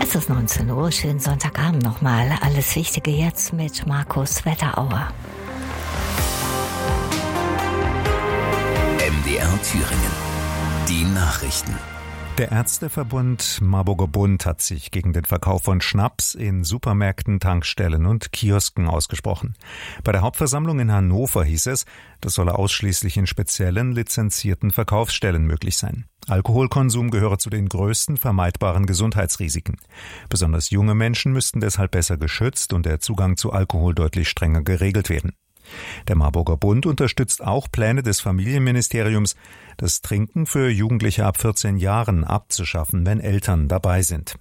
Es ist 19 Uhr, schönen Sonntagabend nochmal. Alles Wichtige jetzt mit Markus Wetterauer. MDR Thüringen. Die Nachrichten. Der Ärzteverbund Marburger Bund hat sich gegen den Verkauf von Schnaps in Supermärkten, Tankstellen und Kiosken ausgesprochen. Bei der Hauptversammlung in Hannover hieß es, das solle ausschließlich in speziellen, lizenzierten Verkaufsstellen möglich sein. Alkoholkonsum gehöre zu den größten vermeidbaren Gesundheitsrisiken. Besonders junge Menschen müssten deshalb besser geschützt und der Zugang zu Alkohol deutlich strenger geregelt werden. Der Marburger Bund unterstützt auch Pläne des Familienministeriums, das Trinken für Jugendliche ab 14 Jahren abzuschaffen, wenn Eltern dabei sind.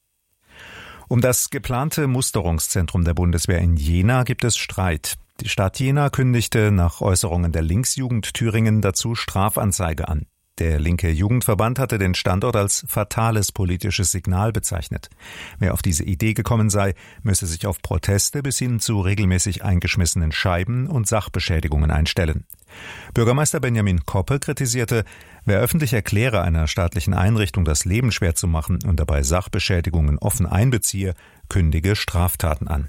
Um das geplante Musterungszentrum der Bundeswehr in Jena gibt es Streit. Die Stadt Jena kündigte nach Äußerungen der Linksjugend Thüringen dazu Strafanzeige an. Der linke Jugendverband hatte den Standort als fatales politisches Signal bezeichnet. Wer auf diese Idee gekommen sei, müsse sich auf Proteste bis hin zu regelmäßig eingeschmissenen Scheiben und Sachbeschädigungen einstellen. Bürgermeister Benjamin Koppe kritisierte, wer öffentlich erkläre, einer staatlichen Einrichtung das Leben schwer zu machen und dabei Sachbeschädigungen offen einbeziehe, kündige Straftaten an.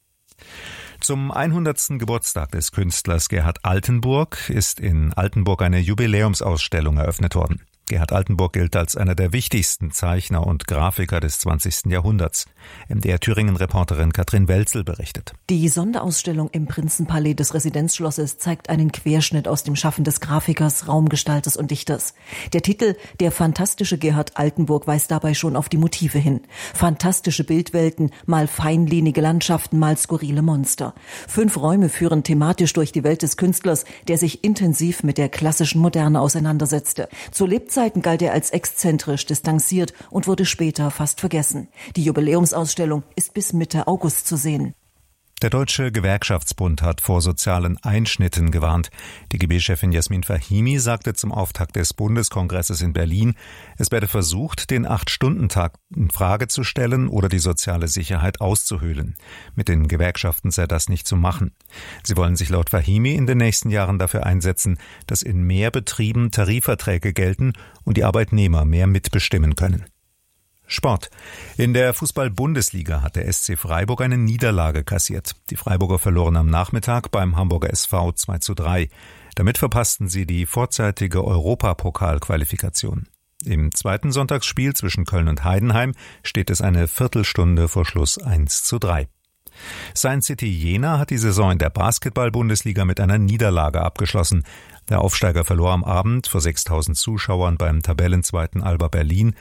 Zum 100. Geburtstag des Künstlers Gerhard Altenburg ist in Altenburg eine Jubiläumsausstellung eröffnet worden. Gerhard Altenburg gilt als einer der wichtigsten Zeichner und Grafiker des 20. Jahrhunderts. MDR Thüringen-Reporterin Katrin Welzel berichtet. Die Sonderausstellung im Prinzenpalais des Residenzschlosses zeigt einen Querschnitt aus dem Schaffen des Grafikers, Raumgestalters und Dichters. Der Titel »Der fantastische Gerhard Altenburg« weist dabei schon auf die Motive hin. Fantastische Bildwelten, mal feinlinige Landschaften, mal skurrile Monster. 5 Räume führen thematisch durch die Welt des Künstlers, der sich intensiv mit der klassischen Moderne auseinandersetzte. Zu Lebzeiten galt er als exzentrisch, distanziert und wurde später fast vergessen. Die Jubiläumsausstellung ist bis Mitte August zu sehen. Der Deutsche Gewerkschaftsbund hat vor sozialen Einschnitten gewarnt. Die DGB-Chefin Jasmin Fahimi sagte zum Auftakt des Bundeskongresses in Berlin, es werde versucht, den 8-Stunden-Tag in Frage zu stellen oder die soziale Sicherheit auszuhöhlen. Mit den Gewerkschaften sei das nicht zu machen. Sie wollen sich laut Fahimi in den nächsten Jahren dafür einsetzen, dass in mehr Betrieben Tarifverträge gelten und die Arbeitnehmer mehr mitbestimmen können. Sport. In der Fußball-Bundesliga hat der SC Freiburg eine Niederlage kassiert. Die Freiburger verloren am Nachmittag beim Hamburger SV 2:3. Damit verpassten sie die vorzeitige Europapokal-Qualifikation. Im zweiten Sonntagsspiel zwischen Köln und Heidenheim steht es eine Viertelstunde vor Schluss 1:3. Science City Jena hat die Saison in der Basketball-Bundesliga mit einer Niederlage abgeschlossen. Der Aufsteiger verlor am Abend vor 6.000 Zuschauern beim Tabellenzweiten Alba Berlin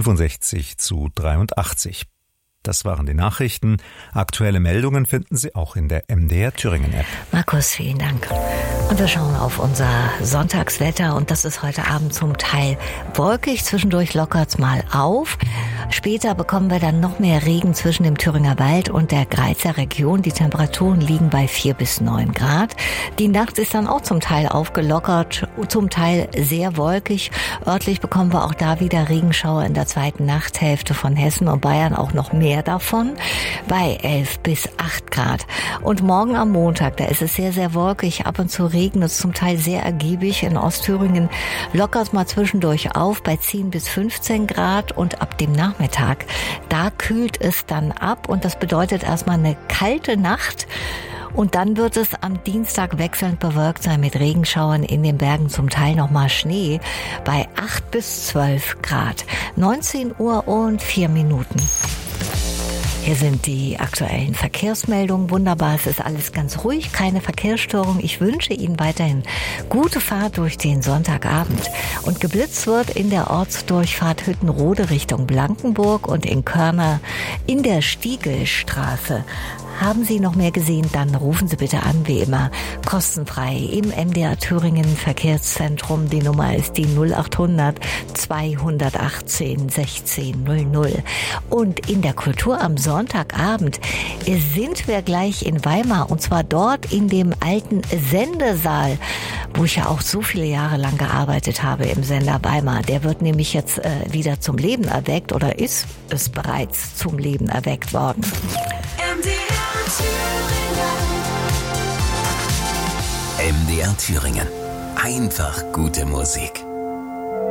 65:83. Das waren die Nachrichten. Aktuelle Meldungen finden Sie auch in der MDR Thüringen App. Markus, vielen Dank. Und wir schauen auf unser Sonntagswetter und das ist heute Abend zum Teil wolkig. Zwischendurch lockert's mal auf. Später bekommen wir dann noch mehr Regen zwischen dem Thüringer Wald und der Greizer Region. Die Temperaturen liegen bei 4 bis 9 Grad. Die Nacht ist dann auch zum Teil aufgelockert, zum Teil sehr wolkig. Örtlich bekommen wir auch da wieder Regenschauer in der zweiten Nachthälfte von Hessen und Bayern, auch noch mehr davon, bei 11 bis 8 Grad. Und morgen am Montag, da ist es sehr, sehr wolkig, ab und zu regnet es zum Teil sehr ergiebig. In Ostthüringen lockert es mal zwischendurch auf bei 10 bis 15 Grad und ab dem Nachmittag, da kühlt es dann ab und das bedeutet erstmal eine kalte Nacht. Und dann wird es am Dienstag wechselnd bewölkt sein mit Regenschauern, in den Bergen zum Teil nochmal Schnee bei 8 bis 12 Grad. 19 Uhr und 4 Minuten. Hier sind die aktuellen Verkehrsmeldungen. Wunderbar, es ist alles ganz ruhig, keine Verkehrsstörung. Ich wünsche Ihnen weiterhin gute Fahrt durch den Sonntagabend. Und geblitzt wird in der Ortsdurchfahrt Hüttenrode Richtung Blankenburg und in Körner in der Stiegelstraße. Haben Sie noch mehr gesehen, dann rufen Sie bitte an, wie immer, kostenfrei im MDR Thüringen Verkehrszentrum. Die Nummer ist die 0800 218 1600. Und in der Kultur am Sonntagabend sind wir gleich in Weimar und zwar dort in dem alten Sendesaal, wo ich ja auch so viele Jahre lang gearbeitet habe im Sender Weimar. Der wird nämlich jetzt wieder zum Leben erweckt oder ist es bereits zum Leben erweckt worden. MDR Thüringen. Einfach gute Musik.